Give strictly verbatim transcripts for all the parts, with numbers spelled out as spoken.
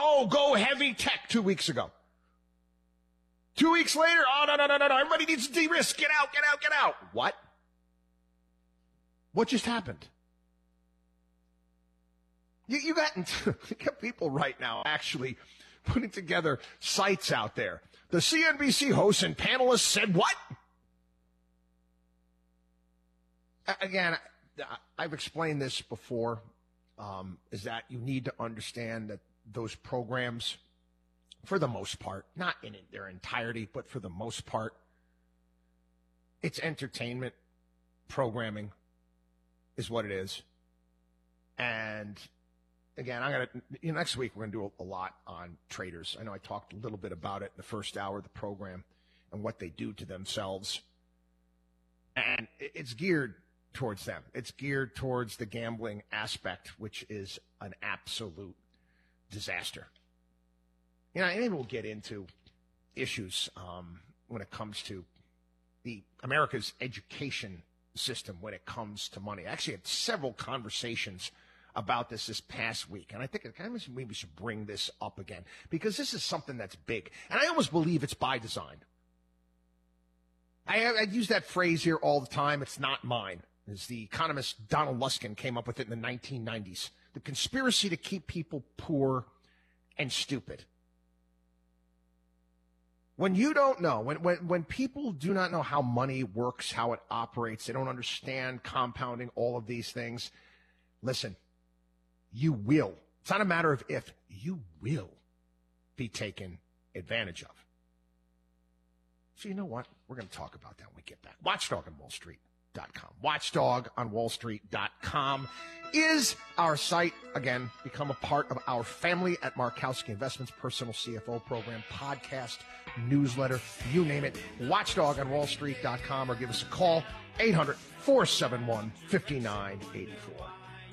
oh, go heavy tech two weeks ago. Two weeks later, oh, no, no, no, no, no. Everybody needs to de-risk. Get out, get out, get out. What? What just happened? You, you, got, you got people right now actually putting together sites out there. The C N B C hosts and panelists said what? Again, I've explained this before, um, is that you need to understand that those programs, for the most part, not in their entirety, but for the most part, it's entertainment programming is what it is. And again, I'm gonna you know, next week we're gonna do a, a lot on traders. I know I talked a little bit about it in the first hour of the program and what they do to themselves, and it's geared towards them. It's geared towards the gambling aspect, which is an absolute disaster. You know, and maybe we'll get into issues um, when it comes to the America's education system when it comes to money. I actually had several conversations about this this past week, and I think I maybe we should bring this up again because this is something that's big, and I almost believe it's by design. I, I use that phrase here all the time. It's not mine. As the economist Donald Luskin came up with it in the nineteen nineties. The conspiracy to keep people poor and stupid. When you don't know, when, when, when people do not know how money works, how it operates, they don't understand compounding, all of these things, listen, you will. It's not a matter of if, you will be taken advantage of. So you know what? We're going to talk about that when we get back. Watchdog on Wall Street. Dot com. Watchdog on Wall Street dot com is our site. Again, become a part of our family at Markowski Investments, personal C F O program, podcast, newsletter, you name it. Watchdog on Wall Street dot com or give us a call, eight hundred, four seven one, five nine eight four.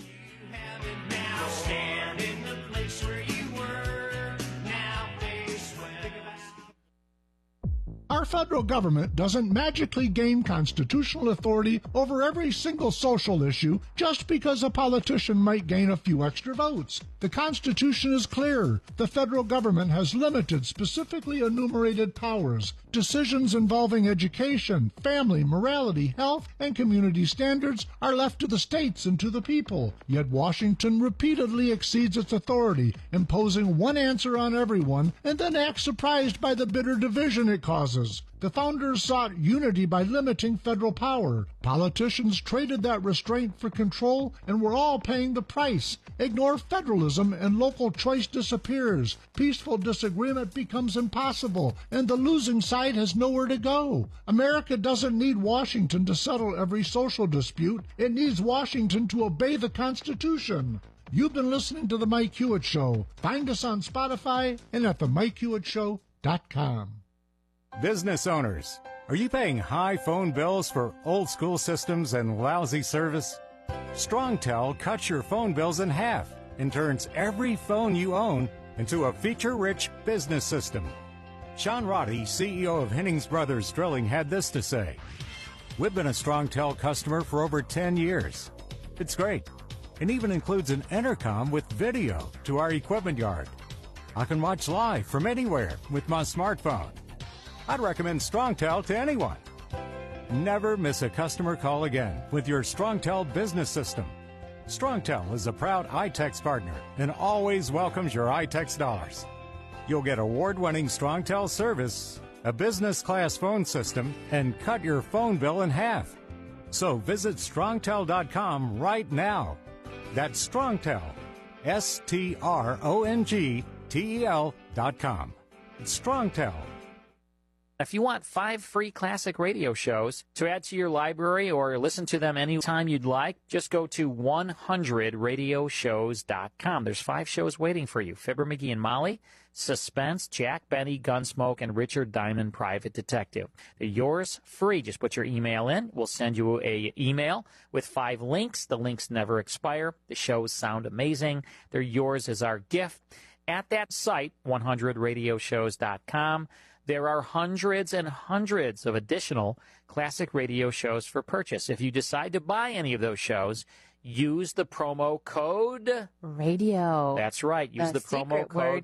Stand in the place where you were, now face west. Our federal government doesn't magically gain constitutional authority over every single social issue just because a politician might gain a few extra votes. The Constitution is clear. The federal government has limited, specifically enumerated powers. Decisions involving education, family, morality, health, and community standards are left to the states and to the people. Yet Washington repeatedly exceeds its authority, imposing one answer on everyone, and then acts surprised by the bitter division it causes. The founders sought unity by limiting federal power. Politicians traded that restraint for control, and we're all paying the price. Ignore federalism, and local choice disappears. Peaceful disagreement becomes impossible, and the losing side has nowhere to go. America doesn't need Washington to settle every social dispute. It needs Washington to obey the Constitution. You've been listening to The Mike Hewitt Show. Find us on Spotify and at the mike hewitt show dot com. Business owners, are you paying high phone bills for old school systems and lousy service? StrongTel cuts your phone bills in half and turns every phone you own into a feature-rich business system. Sean Roddy, C E O of Hennings Brothers Drilling, had this to say. We've been a StrongTel customer for over ten years. It's great. It even includes an intercom with video to our equipment yard. I can watch live from anywhere with my smartphone. I'd recommend StrongTel to anyone. Never miss a customer call again with your StrongTel business system. StrongTel is a proud iTex partner and always welcomes your iTex dollars. You'll get award-winning StrongTel service, a business-class phone system, and cut your phone bill in half. So visit strongtel dot com right now. That's StrongTel, S T R O N G T E L dot com. It's StrongTel. If you want five free classic radio shows to add to your library or listen to them anytime you'd like, just go to one hundred radio shows dot com. There's five shows waiting for you. Fibber, McGee, and Molly, Suspense, Jack Benny, Gunsmoke, and Richard Diamond, Private Detective. They're yours free. Just put your email in. We'll send you a email with five links. The links never expire. The shows sound amazing. They're yours as our gift. At that site, one hundred radio shows dot com, there are hundreds and hundreds of additional classic radio shows for purchase. If you decide to buy any of those shows, use the promo code radio. That's right. Use the, the promo code